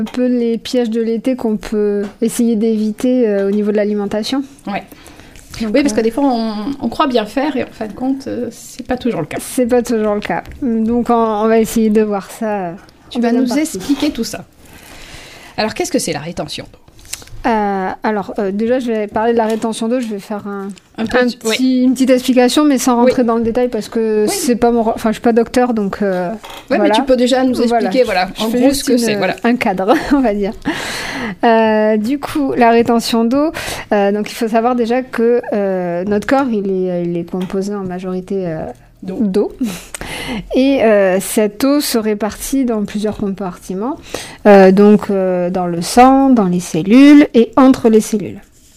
Un peu les pièges de l'été qu'on peut essayer d'éviter au niveau de l'alimentation. Ouais. Donc, oui, parce que des fois, on croit bien faire et en fin de compte, c'est pas toujours le cas. C'est pas toujours le cas. Donc, on va essayer de voir ça. Tu vas nous expliquer tout ça. Alors, qu'est-ce que c'est la rétention d'eau ? Déjà, je vais parler de la rétention d'eau. Je vais faire une oui. petite explication, mais sans rentrer dans le détail parce que c'est pas mon. Enfin, je suis pas docteur, donc. Oui, voilà. Mais tu peux déjà nous expliquer, en gros, ce que c'est. Voilà. Un cadre, on va dire. Du coup, la rétention d'eau. Donc, il faut savoir déjà que notre corps, il est composé en majorité d'eau. Et cette eau se répartit dans plusieurs compartiments, donc dans le sang, dans les cellules et entre les cellules.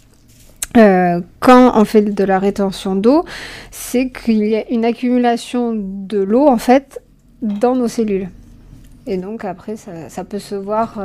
Quand on fait de la rétention d'eau, c'est qu'il y a une accumulation de l'eau en fait dans nos cellules. Et donc après, ça peut se voir,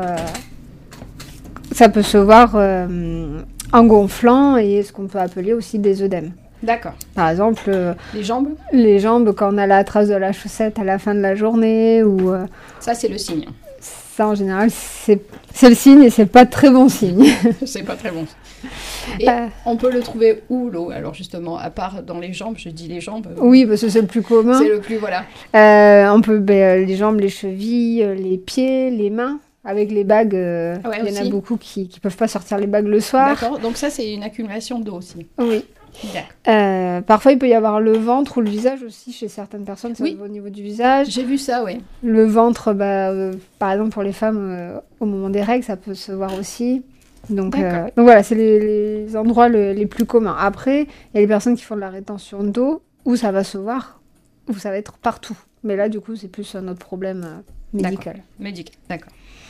en gonflant et ce qu'on peut appeler aussi des œdèmes. D'accord. Par exemple, les jambes. Les jambes, quand on a la trace de la chaussette à la fin de la journée. Ou, ça, c'est le signe. Ça, en général, c'est le signe et c'est pas très bon signe. C'est pas très bon. Et on peut le trouver où, l'eau ? Alors, justement, à part dans les jambes, je dis les jambes. Oui, parce que c'est le plus commun. C'est le plus, voilà. On peut, les jambes, les chevilles, les pieds, les mains. Avec les bagues, il y en a beaucoup qui peuvent pas sortir les bagues le soir. D'accord, donc ça, c'est une accumulation d'eau aussi. Oui. Parfois, il peut y avoir le ventre ou le visage aussi chez certaines personnes, ça au niveau du visage. J'ai vu ça, oui. Le ventre, par exemple, pour les femmes, au moment des règles, ça peut se voir aussi. Donc voilà, c'est les endroits les plus communs. Après, il y a les personnes qui font de la rétention d'eau où ça va se voir, où ça va être partout. Mais là, du coup, c'est plus un autre problème médical. D'accord.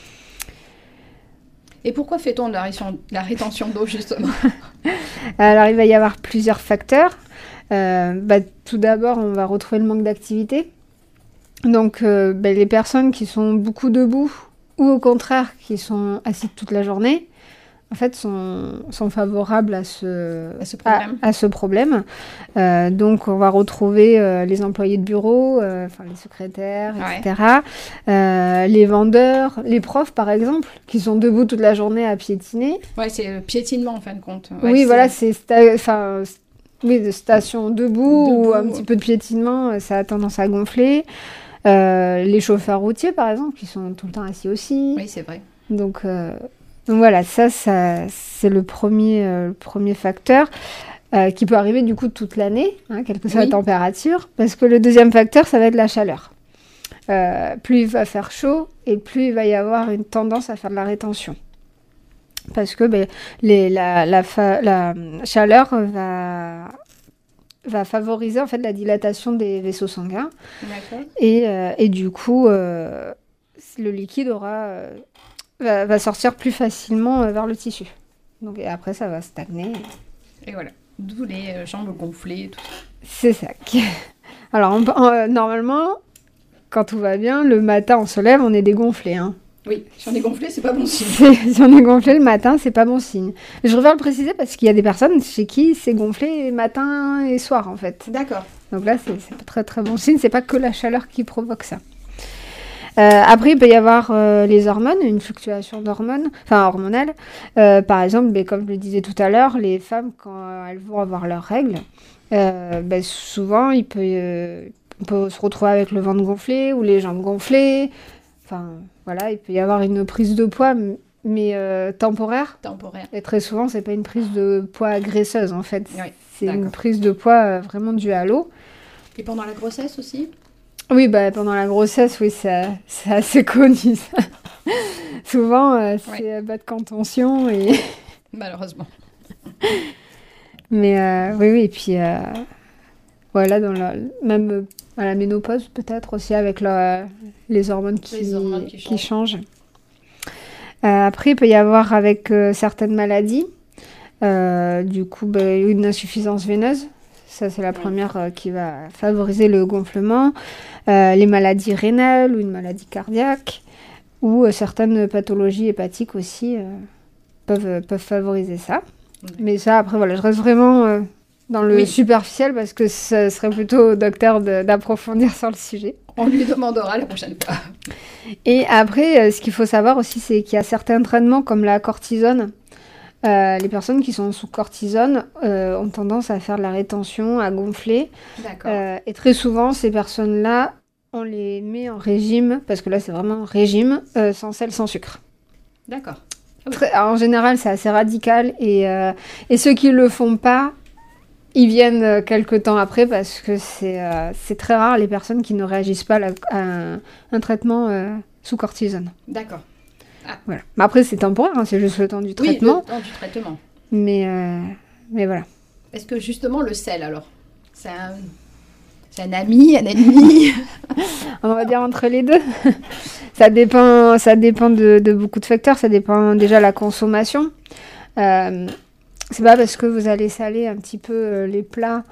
Et pourquoi fait-on de la rétention d'eau, justement ? Alors, il va y avoir plusieurs facteurs. Tout d'abord, on va retrouver le manque d'activité. Donc, les personnes qui sont beaucoup debout ou au contraire qui sont assises toute la journée, en fait, sont favorables à ce problème. Donc, on va retrouver les employés de bureau, les secrétaires, etc. Les vendeurs, les profs, par exemple, qui sont debout toute la journée à piétiner. Oui, c'est le piétinement, en fin de compte. De station debout ou un petit peu de piétinement, ça a tendance à gonfler. Les chauffeurs routiers, par exemple, qui sont tout le temps assis aussi. Oui, c'est vrai. Donc voilà, ça c'est le premier facteur qui peut arriver du coup toute l'année, quelle que soit la température, parce que le deuxième facteur, ça va être la chaleur. Plus il va faire chaud et plus il va y avoir une tendance à faire de la rétention. Parce que la chaleur va favoriser en fait la dilatation des vaisseaux sanguins. D'accord. Et du coup, le liquide va sortir plus facilement vers le tissu. Donc, et après, ça va stagner. Et voilà. D'où les jambes gonflées, tout ça. C'est ça. Alors, normalement, quand tout va bien, le matin, on se lève, on est dégonflé. Oui, si on est gonflé, c'est pas bon signe. Si on est gonflé le matin, c'est pas bon signe. Je préfère le préciser parce qu'il y a des personnes chez qui c'est gonflé matin et soir, en fait. D'accord. Donc là, c'est pas très très bon signe. C'est pas que la chaleur qui provoque ça. Après, il peut y avoir les hormones, une fluctuation hormonale. Par exemple, comme je le disais tout à l'heure, les femmes, quand elles vont avoir leurs règles, souvent, on peut se retrouver avec le ventre gonflé ou les jambes gonflées. Enfin, voilà, il peut y avoir une prise de poids, mais temporaire. Et très souvent, c'est pas une prise de poids graisseuse, en fait. Oui, c'est une prise de poids vraiment due à l'eau. Et pendant la grossesse aussi ? Oui, pendant la grossesse, oui, c'est assez connu, ça. Souvent, c'est bas de contention et... Malheureusement. Mais oui, et puis... voilà, même à la ménopause, peut-être, aussi, avec les hormones qui changent. Après, il peut y avoir avec certaines maladies, du coup, une insuffisance veineuse. Ça, c'est la première qui va favoriser le gonflement. Les maladies rénales ou une maladie cardiaque ou certaines pathologies hépatiques aussi peuvent favoriser ça. Mais ça, après, voilà, je reste vraiment dans le superficiel parce que ce serait plutôt au docteur d'approfondir sur le sujet. On lui demandera la prochaine fois. Et après, ce qu'il faut savoir aussi, c'est qu'il y a certains traitements comme la cortisone. Les personnes qui sont sous cortisone ont tendance à faire de la rétention, à gonfler. D'accord. Et très souvent, ces personnes-là, on les met en régime, parce que là, c'est vraiment régime, sans sel, sans sucre. D'accord. En général, c'est assez radical. Et ceux qui ne le font pas, ils viennent quelques temps après, parce que c'est très rare les personnes qui ne réagissent pas à un traitement sous cortisone. D'accord. Ah. Voilà. Mais après, c'est temporaire, hein, c'est juste le temps du traitement. Oui, le temps du traitement. Mais voilà. Est-ce que justement le sel, alors, c'est un ami, un ennemi? On va dire entre les deux. Ça dépend de beaucoup de facteurs. Ça dépend déjà de la consommation. C'est pas parce que vous allez saler un petit peu les plats,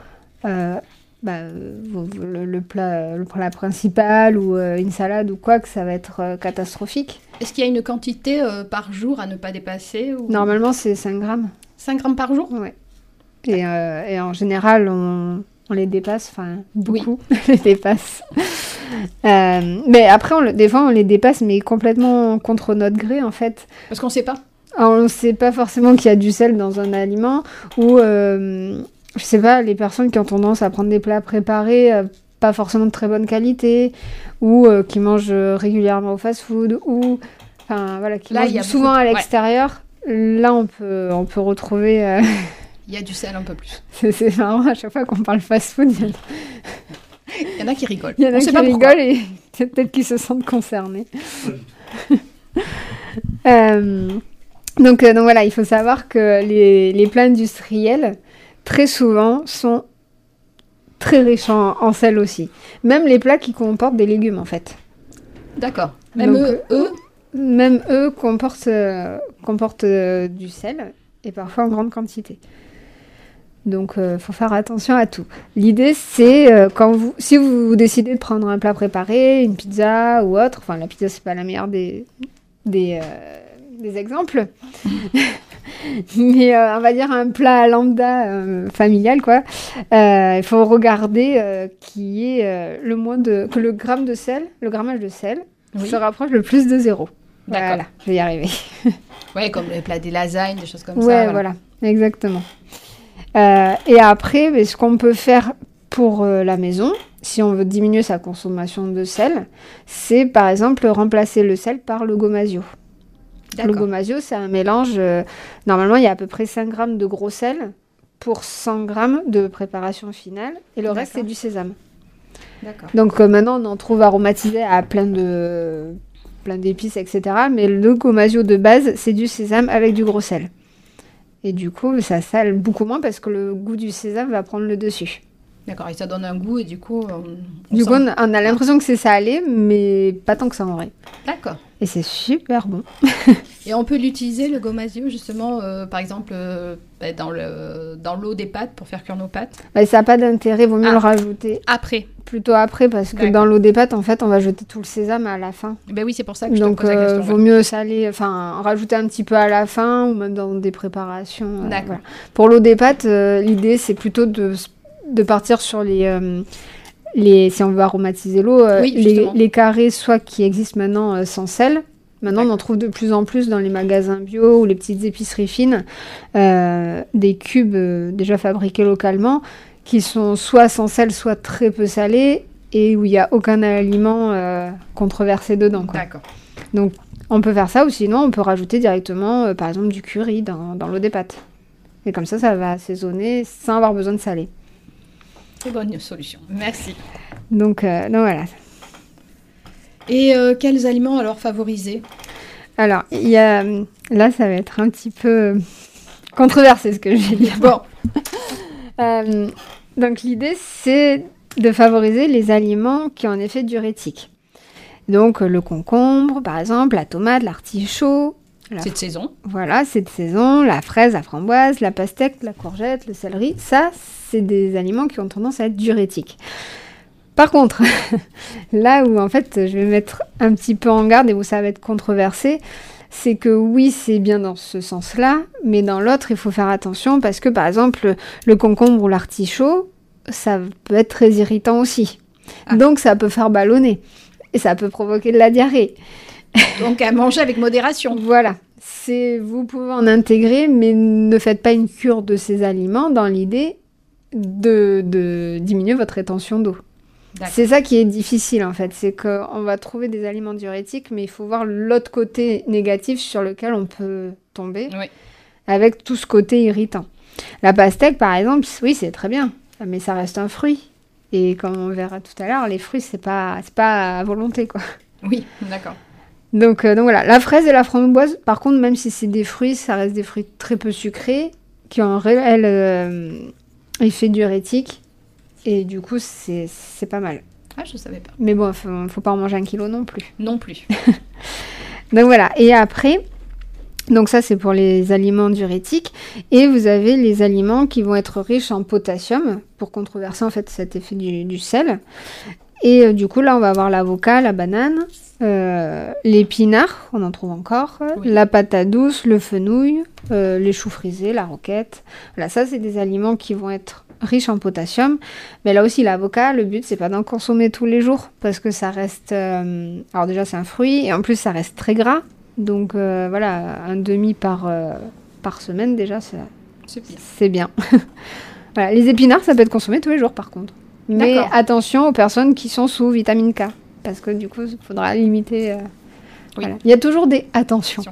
le plat principal ou une salade ou quoi, que ça va être catastrophique. Est-ce qu'il y a une quantité par jour à ne pas dépasser ou... Normalement, c'est 5 grammes. 5 grammes par jour? Oui. Et en général, on les dépasse, enfin, beaucoup, oui. On les dépasse. Mais après, des fois, on les dépasse, mais complètement contre notre gré, en fait. Parce qu'on ne sait pas. Alors, on ne sait pas forcément qu'il y a du sel dans un aliment, ou, je sais pas, les personnes qui ont tendance à prendre des plats préparés, pas forcément de très bonne qualité, ou qui mangent régulièrement au fast-food, ou, enfin, voilà, qui mangent souvent à l'extérieur. Ouais. Là, on peut retrouver... Il y a du sel un peu plus. C'est marrant, à chaque fois qu'on parle fast-food, il y en a qui rigolent. Il y en a qui rigolent et peut-être qu'ils se sentent concernés. Donc voilà, il faut savoir que les plats industriels, très souvent, sont très riches en sel aussi. Même les plats qui comportent des légumes, en fait. D'accord. Même eux comportent du sel, et parfois en grande quantité. Donc, faut faire attention à tout. L'idée, c'est si vous décidez de prendre un plat préparé, une pizza ou autre, enfin la pizza c'est pas la meilleure des exemples, mais on va dire un plat lambda familial quoi. Il faut regarder que le grammage de sel oui. se rapproche le plus de 0. D'accord. Voilà, je vais y arriver. Ouais, comme les plats des lasagnes, des choses comme ça. Ouais, voilà, exactement. Et après, ce qu'on peut faire pour la maison, si on veut diminuer sa consommation de sel, c'est par exemple remplacer le sel par le gomasio. Le gomasio, c'est un mélange... normalement, il y a à peu près 5 grammes de gros sel pour 100 grammes de préparation finale. Et le reste, c'est du sésame. D'accord. Donc maintenant, on en trouve aromatisé à plein d'épices, etc. Mais le gomasio de base, c'est du sésame avec du gros sel. Et du coup, ça sale beaucoup moins parce que le goût du sésame va prendre le dessus. D'accord, et ça donne un goût et du coup... on a l'impression que c'est salé, mais pas tant que ça en vrai. D'accord. Et c'est super bon. Et on peut l'utiliser, le gomasio, justement, par exemple, dans l'eau des pâtes, pour faire cuire nos pâtes? Ça n'a pas d'intérêt, vaut mieux le rajouter. Après? Plutôt après, parce que dans l'eau des pâtes, en fait, on va jeter tout le sésame à la fin. Ben oui, c'est pour ça que je te pose la question. Donc, vaut mieux rajouter un petit peu à la fin, ou même dans des préparations. D'accord. Voilà. Pour l'eau des pâtes, l'idée, c'est plutôt de partir sur si on veut aromatiser l'eau, les carrés, soit qui existent maintenant sans sel. Maintenant, on en trouve de plus en plus dans les magasins bio ou les petites épiceries fines, des cubes déjà fabriqués localement, qui sont soit sans sel, soit très peu salés, et où il n'y a aucun aliment controversé dedans, quoi. D'accord. Donc, on peut faire ça, ou sinon, on peut rajouter directement, par exemple, du curry dans l'eau des pâtes. Et comme ça va assaisonner sans avoir besoin de saler. Très bonne solution. Merci. Donc voilà. Et quels aliments alors favoriser? Alors, il y a... Là, ça va être un petit peu controversé ce que je vais dire. Bon. Donc, l'idée, c'est de favoriser les aliments qui ont un effet diurétique. Donc, le concombre, par exemple, la tomate, l'artichaut. C'est de saison. Voilà, c'est de saison. La fraise, la framboise, la pastèque, la courgette, le céleri. Ça, c'est des aliments qui ont tendance à être diurétiques. Par contre, là où en fait je vais mettre un petit peu en garde et où ça va être controversé, c'est que oui, c'est bien dans ce sens-là, mais dans l'autre, il faut faire attention parce que par exemple, le concombre ou l'artichaut, ça peut être très irritant aussi. Donc, ça peut faire ballonner. Et ça peut provoquer de la diarrhée. Donc, à manger avec modération. Voilà. Vous pouvez en intégrer, mais ne faites pas une cure de ces aliments dans l'idée de diminuer votre rétention d'eau. D'accord. C'est ça qui est difficile, en fait. C'est qu'on va trouver des aliments diurétiques, mais il faut voir l'autre côté négatif sur lequel on peut tomber, avec tout ce côté irritant. La pastèque, par exemple, oui, c'est très bien, mais ça reste un fruit. Et comme on verra tout à l'heure, les fruits, c'est pas à volonté, quoi. Oui, d'accord. Donc voilà, la fraise et la framboise, par contre, même si c'est des fruits, ça reste des fruits très peu sucrés, qui ont un réel effet diurétique. Et du coup, c'est pas mal. Ah, je savais pas. Mais bon, faut pas en manger 1 kilo non plus. Non plus. Donc voilà, et après... Donc ça, c'est pour les aliments diurétiques. Et vous avez les aliments qui vont être riches en potassium pour contrebalancer en fait cet effet du sel. Et du coup, là, on va avoir l'avocat, la banane, l'épinard, on en trouve encore, la patate douce, le fenouil, les choux frisés, la roquette. Voilà, ça, c'est des aliments qui vont être riches en potassium. Mais là aussi, l'avocat, le but, c'est pas d'en consommer tous les jours parce que ça reste... alors déjà, c'est un fruit et en plus, ça reste très gras. Donc voilà, un demi par semaine déjà, c'est bien. Voilà, les épinards, ça peut être consommé tous les jours par contre. Mais attention aux personnes qui sont sous vitamine K, parce que du coup, il faudra limiter. Voilà. Il y a toujours des attentions.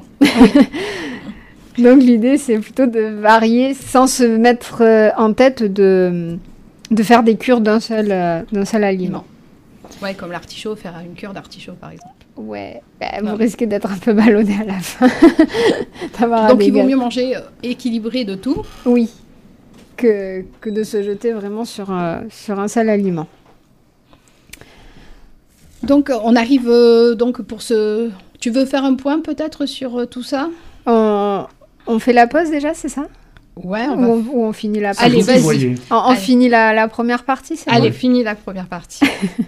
Donc l'idée, c'est plutôt de varier sans se mettre en tête de faire des cures d'un seul aliment. Ouais, comme l'artichaut, faire une cure d'artichaut par exemple. Ouais, vous risquez d'être un peu ballonné à la fin. Donc il vaut mieux manger équilibré de tout. Oui, que de se jeter vraiment sur un seul aliment. Donc on arrive donc pour ce... Tu veux faire un point peut-être sur tout ça ? On fait la pause déjà, c'est ça ? Ouais, ou on finit la pause. Allez, vas-y. On finit la première partie, c'est bon ? Allez, finis la première partie.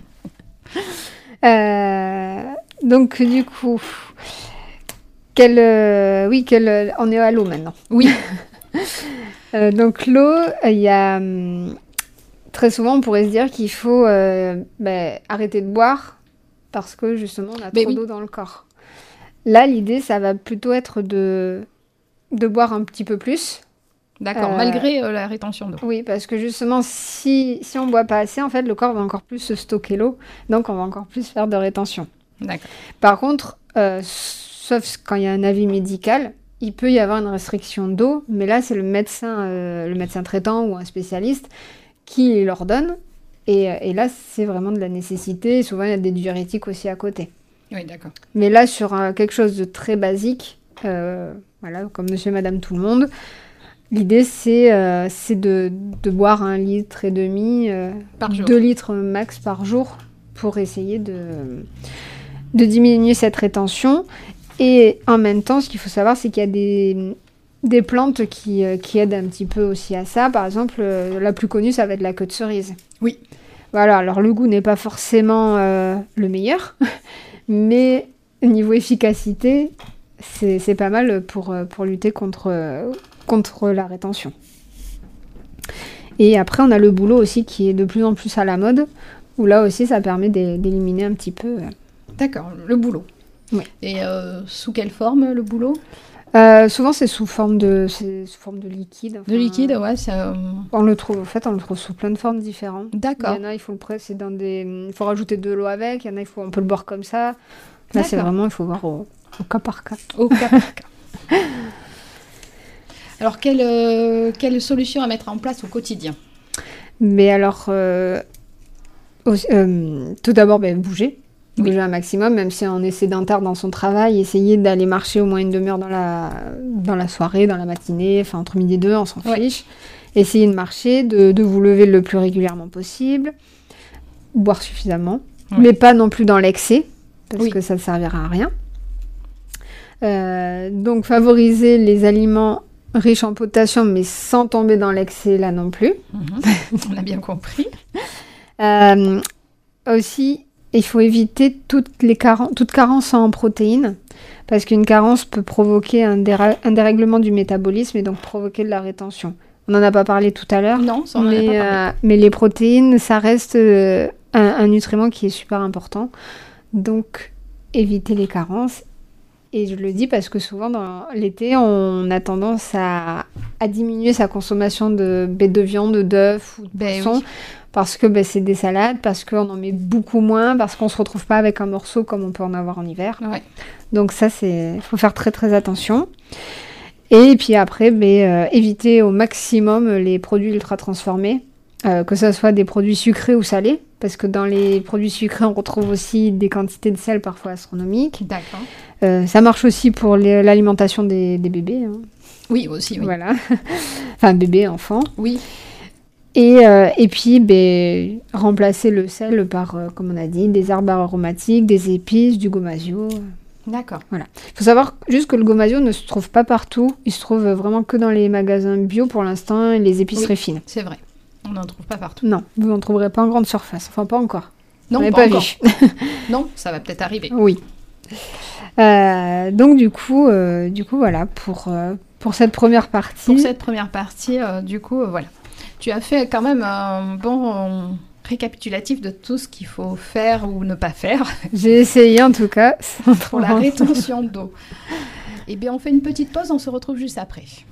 Donc du coup, on est à l'eau maintenant. Oui. Donc l'eau, il y a très souvent on pourrait se dire qu'il faut arrêter de boire parce que justement on a trop d'eau dans le corps. Là, l'idée, ça va plutôt être de boire un petit peu plus. D'accord, malgré la rétention d'eau. Oui, parce que justement, si on ne boit pas assez, en fait, le corps va encore plus se stocker l'eau, donc on va encore plus faire de rétention. D'accord. Par contre, sauf quand il y a un avis médical, il peut y avoir une restriction d'eau, mais là, c'est le médecin traitant ou un spécialiste qui l'ordonne, et là, c'est vraiment de la nécessité. Souvent, il y a des diurétiques aussi à côté. Oui, d'accord. Mais là, sur quelque chose de très basique, voilà, comme monsieur et madame tout le monde, l'idée, c'est de boire 1,5 litre, par jour. 2 litres max par jour pour essayer de diminuer cette rétention. Et en même temps, ce qu'il faut savoir, c'est qu'il y a des plantes qui aident un petit peu aussi à ça. Par exemple, la plus connue, ça va être la queue de cerise. Oui. Voilà, alors le goût n'est pas forcément le meilleur, mais niveau efficacité, c'est pas mal pour lutter contre la rétention. Et après, on a le bouleau aussi qui est de plus en plus à la mode, où là aussi, ça permet d'éliminer un petit peu. D'accord, le bouleau. Oui. Et sous quelle forme, le bouleau ? Souvent, c'est sous forme de liquide. Enfin, de liquide, ouais. On le trouve sous plein de formes différentes. D'accord. Il y en a, il faut rajouter de l'eau avec. Il y en a, on peut le boire comme ça. Là, c'est vraiment, il faut voir au cas par cas. Au cas par cas. Alors, quelle solution à mettre en place au quotidien ? Mais alors, tout d'abord, bouger. Bouger un maximum, même si on est sédentaire dans son travail, essayer d'aller marcher au moins une demi-heure dans la soirée, dans la matinée, enfin entre midi et 2, on s'en fiche. Essayez de marcher, de vous lever le plus régulièrement possible, boire suffisamment, mais pas non plus dans l'excès, parce que ça ne servira à rien. Donc favoriser les aliments riches en potassium, mais sans tomber dans l'excès là non plus. On a bien compris. Aussi, il faut éviter toute carence en protéines, parce qu'une carence peut provoquer un dérèglement du métabolisme et donc provoquer de la rétention. On n'en a pas parlé tout à l'heure. Non, ça on n'en a pas parlé. Mais les protéines, ça reste un nutriment qui est super important. Donc, éviter les carences. Et je le dis parce que souvent, dans l'été, on a tendance à diminuer sa consommation de viande, d'œufs ou de poisson. Oui. Parce que c'est des salades, parce qu'on en met beaucoup moins, parce qu'on ne se retrouve pas avec un morceau comme on peut en avoir en hiver. Ouais. Donc ça, il faut faire très très attention. Et puis après, éviter au maximum les produits ultra transformés, que ce soit des produits sucrés ou salés, parce que dans les produits sucrés, on retrouve aussi des quantités de sel parfois astronomiques. D'accord. Ça marche aussi pour l'alimentation des bébés. Hein. Oui, aussi, oui. Voilà. Enfin, bébés, enfants. Oui. Et puis, remplacer le sel par, comme on a dit, des herbes aromatiques, des épices, du gomasio. D'accord. Voilà. Il faut savoir juste que le gomasio ne se trouve pas partout. Il se trouve vraiment que dans les magasins bio pour l'instant et les épiceries fines. C'est vrai. On n'en trouve pas partout. Non, vous n'en trouverez pas en grande surface. Enfin, pas encore. Non, pas encore. Vu. Non, ça va peut-être arriver. Oui. Donc, du coup, voilà, pour cette première partie. Pour cette première partie, voilà. Tu as fait quand même un bon récapitulatif de tout ce qu'il faut faire ou ne pas faire. J'ai essayé en tout cas. Pour la rétention d'eau. Eh bien, on fait une petite pause, on se retrouve juste après.